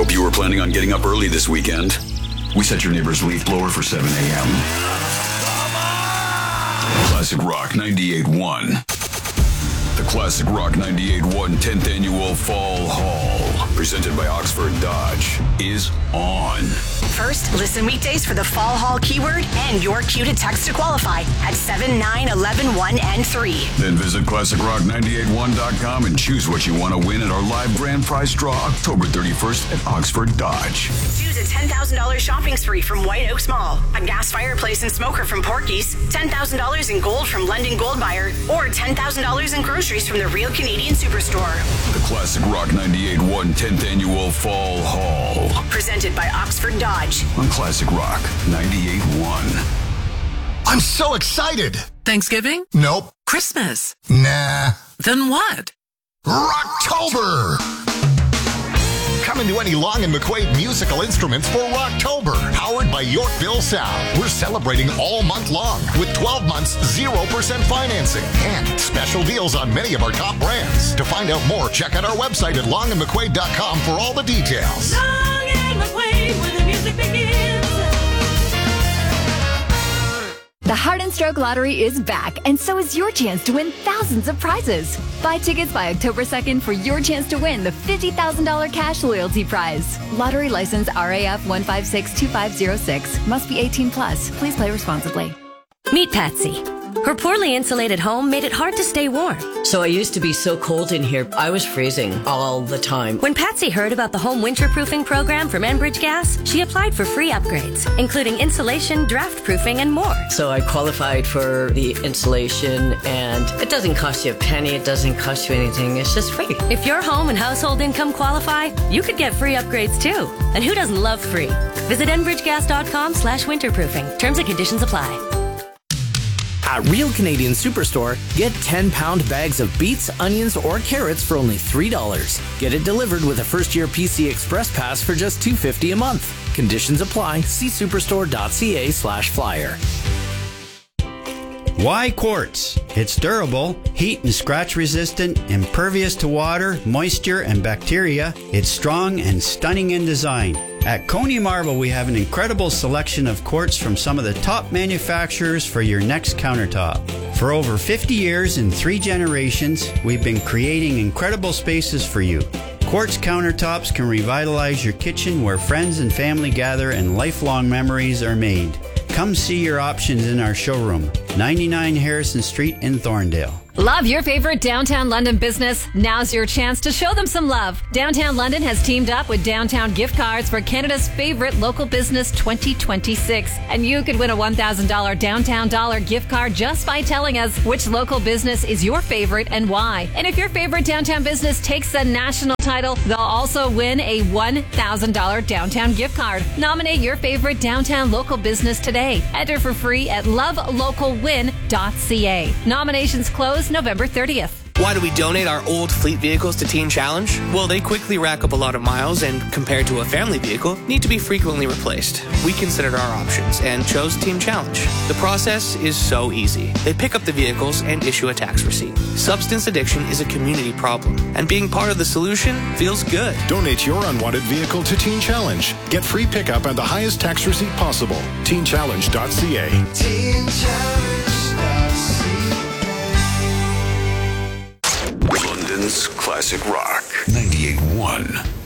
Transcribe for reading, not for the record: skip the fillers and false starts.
Hope you were planning on getting up early this weekend. We set your neighbor's leaf blower for 7 a.m. Classic Rock 98.1. The Classic Rock 98.1 10th Annual Fall Haul, presented by Oxford Dodge, is on. First, listen weekdays for the Fall Haul keyword and your cue to text to qualify at 7, 9, 11, 1, and 3. Then visit ClassicRock981.com and choose what you want to win at our live grand prize draw October 31st at Oxford Dodge. Choose a $10,000 shopping spree from White Oaks Mall, a gas fireplace and smoker from Porky's, $10,000 in gold from London Gold Buyer, or $10,000 in groceries from the Real Canadian Superstore. The Classic Rock 98.1 10th Annual Fall Haul, presented by Oxford Dodge on Classic Rock 98.1. I'm so excited! Thanksgiving? Nope. Christmas? Nah. Then what? Rocktober! Come into any Long & McQuaid musical instruments for Rocktober, powered by Yorkville Sound. We're celebrating all month long with 12 months 0% financing and special deals on many of our top brands. To find out more, check out our website at longandmcquaid.com for all the details. Long and McQuaid, where the music begins. The Heart and Stroke Lottery is back, and so is your chance to win thousands of prizes. Buy tickets by October 2nd for your chance to win the $50,000 cash loyalty prize. Lottery license RAF 1562506. Must be 18 plus. Please play responsibly. Meet Patsy. Her poorly insulated home made it hard to stay warm. So I used to be so cold in here, I was freezing all the time. When Patsy heard about the home winterproofing program from Enbridge Gas, she applied for free upgrades, including insulation, draft proofing, and more. So I qualified for the insulation, and it doesn't cost you a penny, it doesn't cost you anything, it's just free. If your home and household income qualify, you could get free upgrades too. And who doesn't love free? Visit enbridgegas.com/winterproofing. Terms and conditions apply. At Real Canadian Superstore, get 10-pound bags of beets, onions, or carrots for only $3. Get it delivered with a first-year PC Express Pass for just $2.50 a month. Conditions apply. See superstore.ca/flyer. Why quartz? It's durable, heat and scratch resistant, impervious to water, moisture, and bacteria. It's strong and stunning in design. At Coney Marble, we have an incredible selection of quartz from some of the top manufacturers for your next countertop. For over 50 years and 3 generations, we've been creating incredible spaces for you. Quartz countertops can revitalize your kitchen where friends and family gather and lifelong memories are made. Come see your options in our showroom, 99 Harrison Street in Thorndale. Love your favorite downtown London business? Now's your chance to show them some love. Downtown London has teamed up with Downtown Gift Cards for Canada's favorite local business 2026. And you could win a $1,000 Downtown Dollar gift card just by telling us which local business is your favorite and why. And if your favorite downtown business takes the national title, they'll also win a $1,000 downtown gift card. Nominate your favorite downtown local business today. Enter for free at lovelocalwin.ca. Nominations close November 30th. Why do we donate our old fleet vehicles to Teen Challenge? Well, they quickly rack up a lot of miles and, compared to a family vehicle, need to be frequently replaced. We considered our options and chose Teen Challenge. The process is so easy. They pick up the vehicles and issue a tax receipt. Substance addiction is a community problem, and being part of the solution feels good. Donate your unwanted vehicle to Teen Challenge. Get free pickup and the highest tax receipt possible. TeenChallenge.ca. Teen Challenge.ca. London's Classic Rock 98.1.